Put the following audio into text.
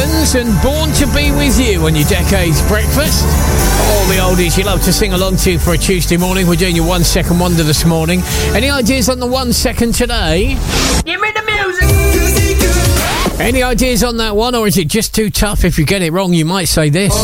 Evans and Born to Be With You on your Decades Breakfast. All the oldies you love to sing along to for a Tuesday morning. We're doing your 1 second wonder this morning. Any ideas on the 1 second today? Give me the music. Any ideas on that one, or is it just too tough? If you get it wrong, you might say this.